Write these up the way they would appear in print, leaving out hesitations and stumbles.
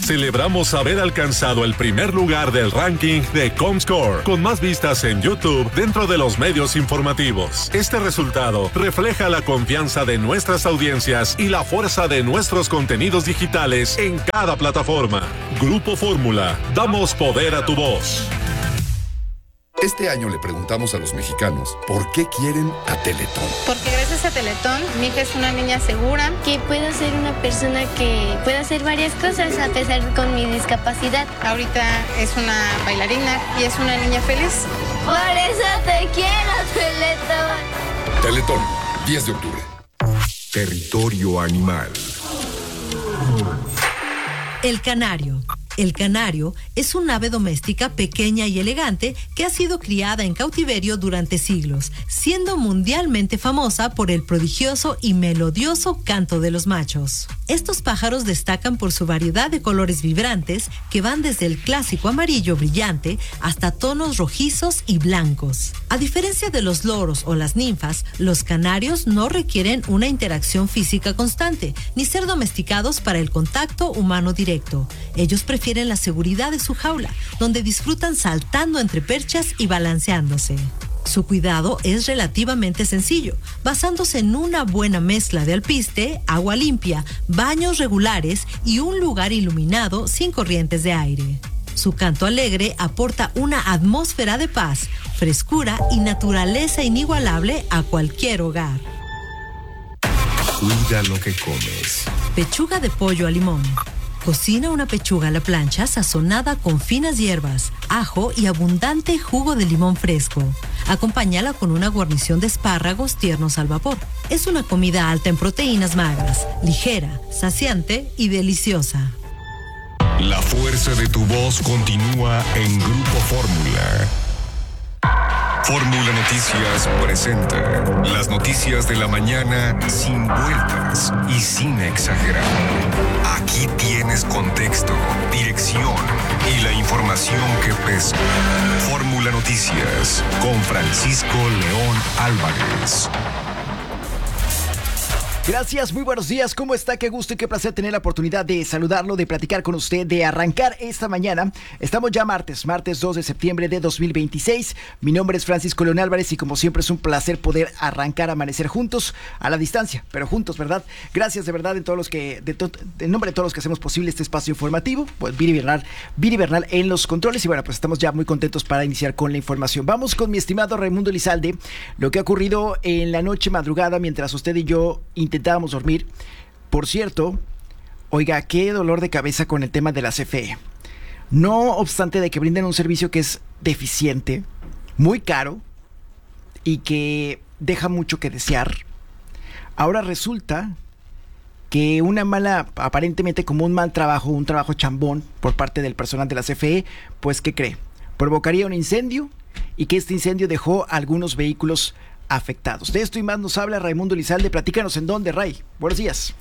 Celebramos haber alcanzado el primer lugar del ranking de Comscore, con más vistas en YouTube dentro de los medios informativos. Este resultado refleja la confianza de nuestras audiencias y la fuerza de nuestros contenidos digitales en cada plataforma. Grupo Fórmula, damos poder a tu voz. Este año le preguntamos a los mexicanos por qué quieren a Teletón. Porque gracias a Teletón, mi hija es una niña segura. Que puedo ser una persona que puede hacer varias cosas a pesar con mi discapacidad. Ahorita es una bailarina y es una niña feliz. Por eso te quiero, Teletón. Teletón, 10 de octubre. Territorio animal. El canario. El canario es un ave doméstica pequeña y elegante que ha sido criada en cautiverio durante siglos, siendo mundialmente famosa por el prodigioso y melodioso canto de los machos. Estos pájaros destacan por su variedad de colores vibrantes que van desde el clásico amarillo brillante hasta tonos rojizos y blancos. A diferencia de los loros o las ninfas, los canarios no requieren una interacción física constante, ni ser domesticados para el contacto humano directo. Ellos prefieren la seguridad de su jaula, donde disfrutan saltando entre perchas y balanceándose. Su cuidado es relativamente sencillo, basándose en una buena mezcla de alpiste, agua limpia, baños regulares y un lugar iluminado sin corrientes de aire. Su canto alegre aporta una atmósfera de paz, frescura y naturaleza inigualable a cualquier hogar. Cuida lo que comes. Pechuga de pollo a limón. Cocina una pechuga a la plancha sazonada con finas hierbas, ajo y abundante jugo de limón fresco. Acompáñala con una guarnición de espárragos tiernos al vapor. Es una comida alta en proteínas magras, ligera, saciante y deliciosa. La fuerza de tu voz continúa en Grupo Fórmula. Fórmula Noticias presenta las noticias de la mañana sin vueltas y sin exagerar. Aquí tienes contexto, dirección y la información que pesa. Fórmula Noticias con Francisco León Álvarez. Gracias, muy buenos días. ¿Cómo está? Qué gusto y qué placer tener la oportunidad de saludarlo, de platicar con usted, de arrancar esta mañana. Estamos ya martes 2 de septiembre de 2026. Mi nombre es Francisco León Álvarez y como siempre es un placer poder arrancar, amanecer juntos, a la distancia, pero juntos, ¿verdad? Gracias de verdad en nombre de todos los que hacemos posible este espacio informativo. Pues Viri Bernal en los controles y bueno, pues estamos ya muy contentos para iniciar con la información. Vamos con mi estimado Raimundo Elizalde, lo que ha ocurrido en la noche madrugada mientras usted y yo intentábamos dormir. Por cierto, oiga, qué dolor de cabeza con el tema de la CFE. No obstante de que brinden un servicio que es deficiente, muy caro y que deja mucho que desear, ahora resulta que aparentemente como un mal trabajo, un trabajo chambón por parte del personal de la CFE, pues ¿qué cree? Provocaría un incendio y que este incendio dejó algunos vehículos afectados. De esto y más nos habla Raimundo Elizalde. Platícanos en dónde, Ray. Buenos días.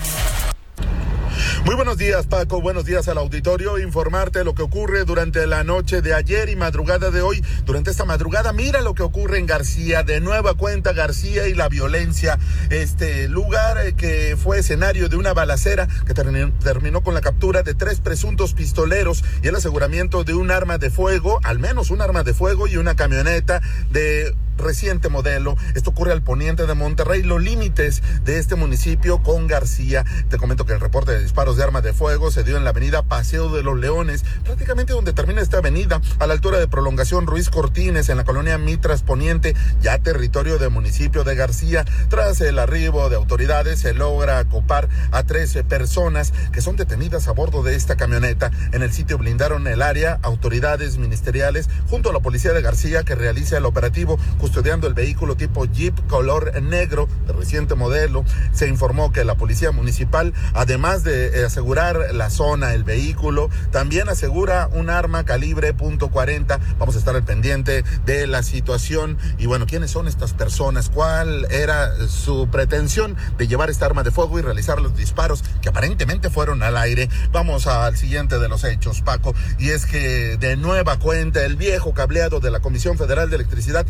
Muy buenos días, Paco. Buenos días al auditorio. Informarte lo que ocurre durante la noche de ayer y madrugada de hoy. Durante esta madrugada, mira lo que ocurre en García. De nueva cuenta, García y la violencia. Este lugar que fue escenario de una balacera que terminó con la captura de 3 presuntos pistoleros y el aseguramiento de un arma de fuego, al menos un arma de fuego y una camioneta de reciente modelo. Esto ocurre al poniente de Monterrey, los límites de este municipio con García. Te comento que el reporte de disparos de armas de fuego se dio en la avenida Paseo de los Leones, prácticamente donde termina esta avenida, a la altura de Prolongación Ruiz Cortines, en la colonia Mitras Poniente, ya territorio del municipio de García. Tras el arribo de autoridades, se logra acopar a 13 personas que son detenidas a bordo de esta camioneta. En el sitio blindaron el área autoridades ministeriales junto a la policía de García, que realiza el operativo custodiando el vehículo tipo Jeep color negro de reciente modelo. Se informó que la policía municipal, además de asegurar la zona, el vehículo, también asegura un arma calibre .40. Vamos a estar al pendiente de la situación. Y bueno, ¿quiénes son estas personas? ¿Cuál era su pretensión de llevar esta arma de fuego y realizar los disparos que aparentemente fueron al aire? Vamos al siguiente de los hechos, Paco, y es que de nueva cuenta el viejo cableado de la Comisión Federal de Electricidad causa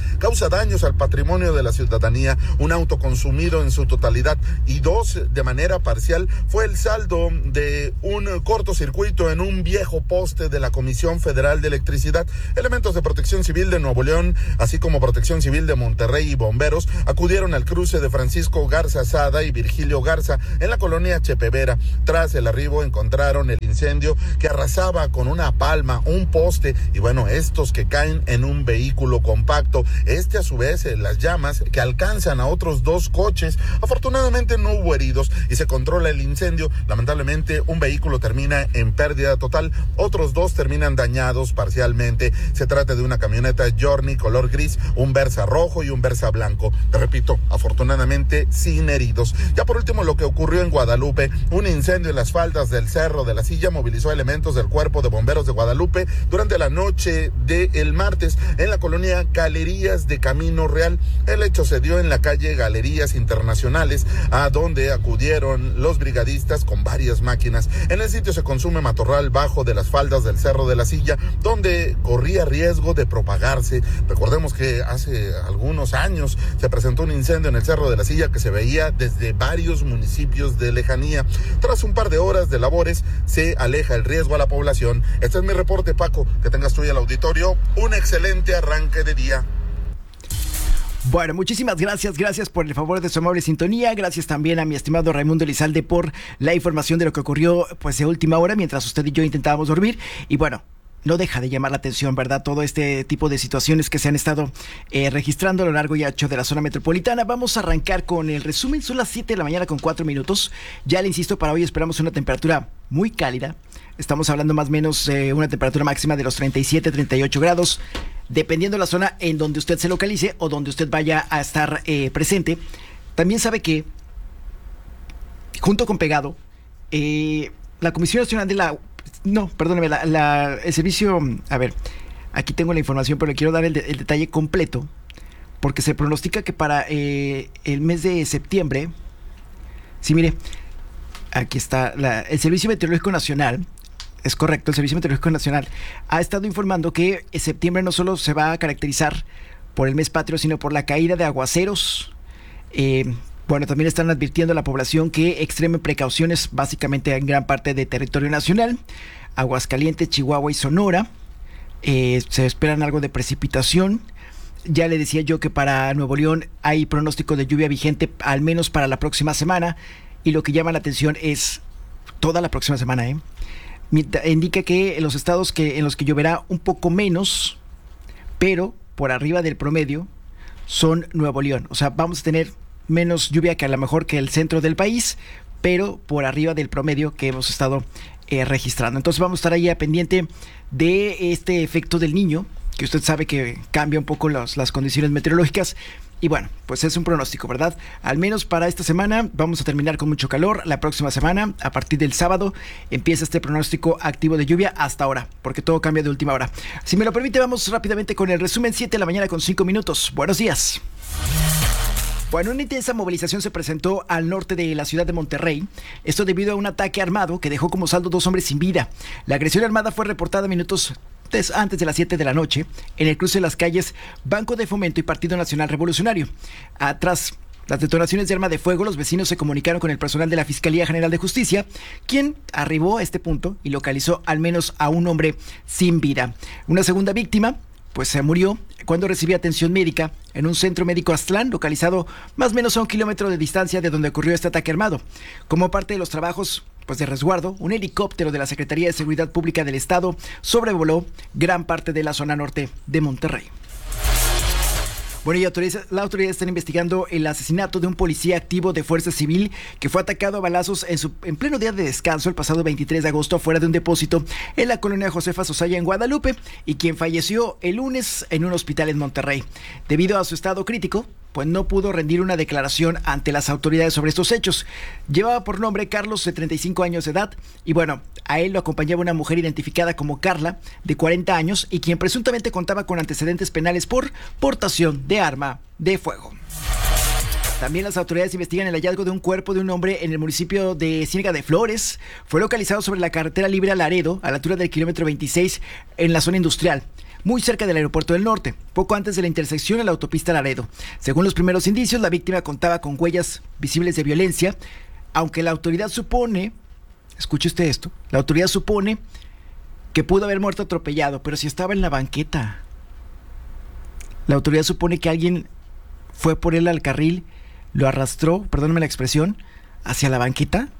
causa daños al patrimonio de la ciudadanía, un auto consumido en su totalidad y 2 de manera parcial fue el saldo de un cortocircuito en un viejo poste de la Comisión Federal de Electricidad. Elementos de Protección Civil de Nuevo León, así como Protección Civil de Monterrey y bomberos, acudieron al cruce de Francisco Garza Sada y Virgilio Garza en la colonia Chepevera. Tras el arribo encontraron el incendio que arrasaba con una palma, un poste y bueno, estos que caen en un vehículo compacto. A su vez, las llamas que alcanzan a otros 2 coches. Afortunadamente no hubo heridos y se controla el incendio. Lamentablemente un vehículo termina en pérdida total, otros 2 terminan dañados parcialmente. Se trata de una camioneta Journey color gris, un Versa rojo y un Versa blanco. Te repito, afortunadamente sin heridos. Ya por último, lo que ocurrió en Guadalupe, un incendio en las faldas del Cerro de la Silla movilizó elementos del Cuerpo de Bomberos de Guadalupe durante la noche del martes en la colonia Galerías de Camino Real. El hecho se dio en la calle Galerías Internacionales, a donde acudieron los brigadistas con varias máquinas. En el sitio se consume matorral bajo de las faldas del Cerro de la Silla, donde corría riesgo de propagarse. Recordemos que hace algunos años se presentó un incendio en el Cerro de la Silla que se veía desde varios municipios de lejanía. Tras un par de horas de labores, se aleja el riesgo a la población. Este es mi reporte, Paco. Que tengas tú y el auditorio un excelente arranque de día. Bueno, muchísimas gracias por el favor de su amable sintonía. Gracias también a mi estimado Raimundo Elizalde por la información de lo que ocurrió pues de última hora mientras usted y yo intentábamos dormir. Y bueno, no deja de llamar la atención, ¿verdad? Todo este tipo de situaciones que se han estado registrando a lo largo y ancho de la zona metropolitana. Vamos a arrancar con el resumen. Son las 7 de la mañana con 4 minutos. Ya le insisto, para hoy esperamos una temperatura muy cálida. Estamos hablando más o menos de una temperatura máxima de los 37, 38 grados. Dependiendo de la zona en donde usted se localice o donde usted vaya a estar presente. También sabe que, junto con pegado, la Comisión Nacional de la... No, perdóneme, el servicio... A ver, aquí tengo la información, pero le quiero dar el detalle completo, porque se pronostica que para el mes de septiembre... Sí, mire, aquí está el Servicio Meteorológico Nacional. Es correcto, el Servicio Meteorológico Nacional ha estado informando que septiembre no solo se va a caracterizar por el mes patrio, sino por la caída de aguaceros. Bueno, también están advirtiendo a la población que extreme precauciones básicamente en gran parte de territorio nacional. Aguascalientes, Chihuahua y Sonora. Se esperan algo de precipitación. Ya le decía yo que para Nuevo León hay pronóstico de lluvia vigente al menos para la próxima semana. Y lo que llama la atención es toda la próxima semana, indica que los estados en los que lloverá un poco menos, pero por arriba del promedio, son Nuevo León. O sea, vamos a tener menos lluvia que a lo mejor que el centro del país, pero por arriba del promedio que hemos estado registrando. Entonces vamos a estar ahí a pendiente de este efecto del Niño, que usted sabe que cambia un poco las condiciones meteorológicas. Y bueno, pues es un pronóstico, ¿verdad? Al menos para esta semana vamos a terminar con mucho calor. La próxima semana, a partir del sábado, empieza este pronóstico activo de lluvia hasta ahora, porque todo cambia de última hora. Si me lo permite, vamos rápidamente con el resumen. 7 de la mañana con 5 minutos. Buenos días. Bueno, una intensa movilización se presentó al norte de la ciudad de Monterrey. Esto debido a un ataque armado que dejó como saldo 2 hombres sin vida. La agresión armada fue reportada minutos antes de las 7 de la noche en el cruce de las calles Banco de Fomento y Partido Nacional Revolucionario. Tras las detonaciones de arma de fuego, los vecinos se comunicaron con el personal de la Fiscalía General de Justicia, quien arribó a este punto y localizó al menos a un hombre sin vida. Una segunda víctima pues se murió cuando recibía atención médica en un centro médico Aztlán, localizado más o menos a 1 kilómetro de distancia de donde ocurrió este ataque armado. Como parte de los trabajos de resguardo, un helicóptero de la Secretaría de Seguridad Pública del Estado sobrevoló gran parte de la zona norte de Monterrey. Bueno, y la autoridad está investigando el asesinato de un policía activo de Fuerza Civil que fue atacado a balazos en pleno día de descanso el pasado 23 de agosto fuera de un depósito en la colonia Josefa Sosaya en Guadalupe, y quien falleció el lunes en un hospital en Monterrey. Debido a su estado crítico, pues no pudo rendir una declaración ante las autoridades sobre estos hechos. Llevaba por nombre Carlos, de 35 años de edad, y bueno, a él lo acompañaba una mujer identificada como Carla, de 40 años, y quien presuntamente contaba con antecedentes penales por portación de arma de fuego. También las autoridades investigan el hallazgo de un cuerpo de un hombre en el municipio de Ciénega de Flores. Fue localizado sobre la carretera libre a Laredo, a la altura del kilómetro 26, en la zona industrial. muy cerca del Aeropuerto del Norte, poco antes de la intersección en la autopista Laredo. Según los primeros indicios, la víctima contaba con huellas visibles de violencia, aunque la autoridad supone, escuche usted esto, la autoridad supone que pudo haber muerto atropellado, pero si estaba en la banqueta. La autoridad supone que alguien fue por él al carril, lo arrastró, perdónenme la expresión, hacia la banqueta.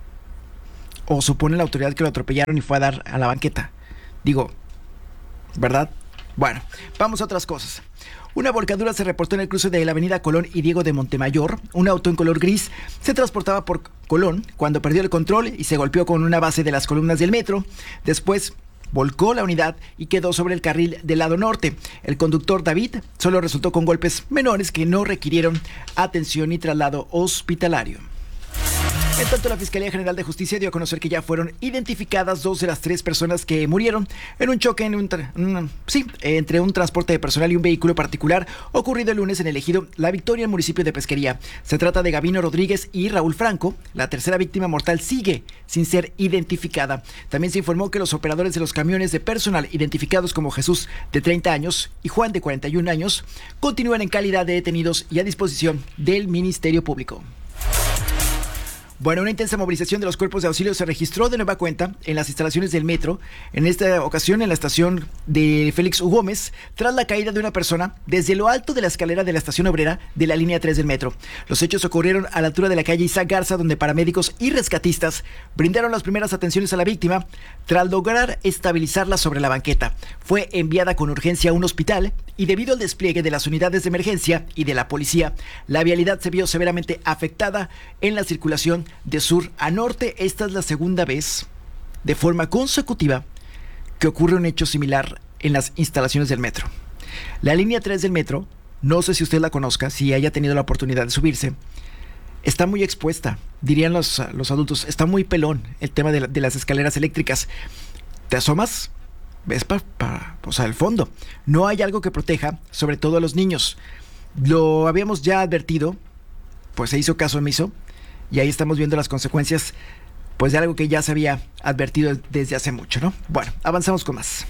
O supone la autoridad que lo atropellaron y fue a dar a la banqueta. Digo, ¿verdad? Bueno, vamos a otras cosas. Una volcadura se reportó en el cruce de la avenida Colón y Diego de Montemayor. Un auto en color gris se transportaba por Colón cuando perdió el control y se golpeó con una base de las columnas del metro. Después volcó la unidad y quedó sobre el carril del lado norte. El conductor David solo resultó con golpes menores que no requirieron atención y traslado hospitalario. En tanto, la Fiscalía General de Justicia dio a conocer que ya fueron identificadas 2 de las 3 personas que murieron en un choque entre un transporte de personal y un vehículo particular ocurrido el lunes en el ejido La Victoria, en el municipio de Pesquería. Se trata de Gabino Rodríguez y Raúl Franco. La tercera víctima mortal sigue sin ser identificada. También se informó que los operadores de los camiones de personal, identificados como Jesús, de 30 años, y Juan, de 41 años, continúan en calidad de detenidos y a disposición del Ministerio Público. Bueno, una intensa movilización de los cuerpos de auxilio se registró de nueva cuenta en las instalaciones del metro, en esta ocasión en la estación de Félix U. Gómez, tras la caída de una persona desde lo alto de la escalera de la estación obrera de la línea 3 del metro. Los hechos ocurrieron a la altura de la calle Isaac Garza, donde paramédicos y rescatistas brindaron las primeras atenciones a la víctima tras lograr estabilizarla sobre la banqueta. Fue enviada con urgencia a un hospital y debido al despliegue de las unidades de emergencia y de la policía, la vialidad se vio severamente afectada en la circulación de sur a norte. Esta es la segunda vez de forma consecutiva que ocurre un hecho similar en las instalaciones del metro. La línea 3 del metro, no sé si usted la conozca, si haya tenido la oportunidad de subirse, está muy expuesta, dirían los adultos, está muy pelón el tema de las escaleras eléctricas. Te asomas, ves el fondo. No hay algo que proteja, sobre todo a los niños. Lo habíamos ya advertido, pues se hizo caso omiso, y ahí estamos viendo las consecuencias, pues de algo que ya se había advertido desde hace mucho, ¿no? Bueno, avanzamos con más.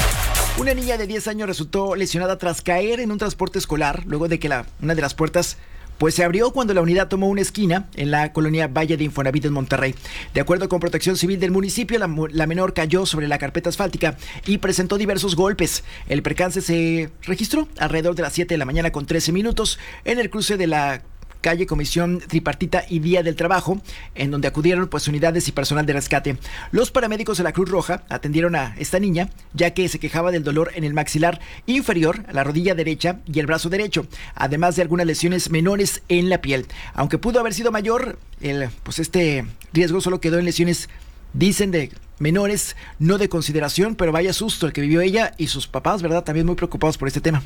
Una niña de 10 años resultó lesionada tras caer en un transporte escolar, luego de que una de las puertas pues se abrió cuando la unidad tomó una esquina en la colonia Valle de Infonavit en Monterrey. De acuerdo con Protección Civil del municipio, la menor cayó sobre la carpeta asfáltica y presentó diversos golpes. El percance se registró alrededor de las 7 de la mañana con 13 minutos en el cruce de la calle Comisión Tripartita y Día del Trabajo, en donde acudieron pues unidades y personal de rescate. Los paramédicos de la Cruz Roja atendieron a esta niña, ya que se quejaba del dolor en el maxilar inferior, la rodilla derecha y el brazo derecho, además de algunas lesiones menores en la piel. Aunque pudo haber sido mayor, este riesgo solo quedó en lesiones, dicen, de menores, no de consideración, pero vaya susto el que vivió ella y sus papás, ¿verdad? También muy preocupados por este tema.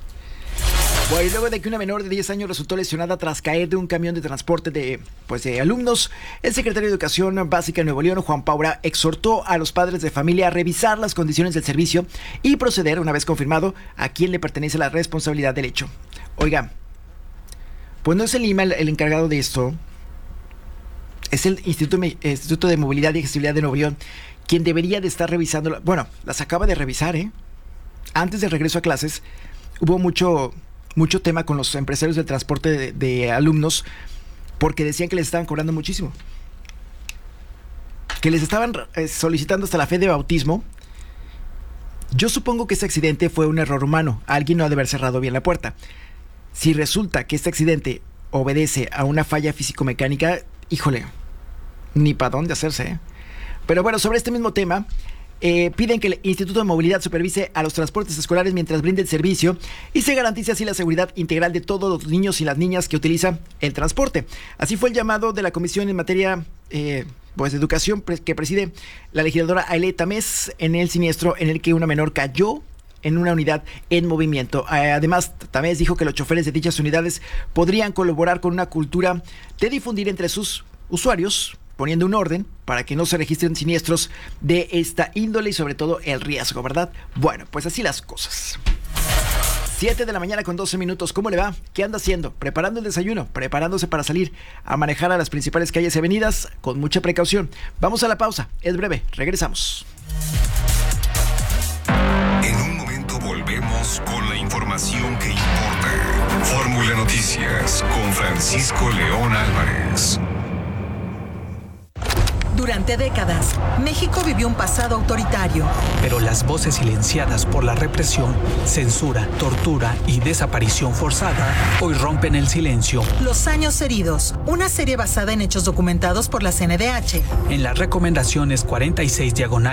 Bueno, y luego de que una menor de 10 años resultó lesionada tras caer de un camión de transporte de alumnos, el secretario de Educación Básica de Nuevo León, Juan Paura, exhortó a los padres de familia a revisar las condiciones del servicio y proceder, una vez confirmado, a quién le pertenece la responsabilidad del hecho. Oiga, pues no es el IMA el encargado de esto, es el Instituto de Movilidad y Accesibilidad de Nuevo León quien debería de estar revisando. Bueno, las acaba de revisar, Antes del regreso a clases hubo mucho tema con los empresarios del transporte de alumnos, porque decían que les estaban cobrando muchísimo, que les estaban solicitando hasta la fe de bautismo. Yo supongo que este accidente fue un error humano, alguien no ha de haber cerrado bien la puerta. Si resulta que este accidente obedece a una falla físico-mecánica, híjole, ni para dónde hacerse, Pero bueno, sobre este mismo tema, piden que el Instituto de Movilidad supervise a los transportes escolares mientras brinde el servicio y se garantice así la seguridad integral de todos los niños y las niñas que utilizan el transporte. Así fue el llamado de la Comisión en materia de educación que preside la legisladora Aile Tamés en el siniestro en el que una menor cayó en una unidad en movimiento. Además, Tamés dijo que los choferes de dichas unidades podrían colaborar con una cultura de difundir entre sus usuarios, poniendo un orden para que no se registren siniestros de esta índole y sobre todo el riesgo, ¿verdad? Bueno, pues así las cosas. 7 de la mañana con 12 minutos. ¿Cómo le va? ¿Qué anda haciendo? ¿Preparando el desayuno? ¿Preparándose para salir a manejar a las principales calles y avenidas? Con mucha precaución. Vamos a la pausa. Es breve. Regresamos. En un momento Regresamos con la información que importa. Fórmula Noticias con Francisco León Álvarez. Durante décadas, México vivió un pasado autoritario. Pero las voces silenciadas por la represión, censura, tortura y desaparición forzada hoy rompen el silencio. Los años heridos, una serie basada en hechos documentados por la CNDH. En las recomendaciones 46 diagonal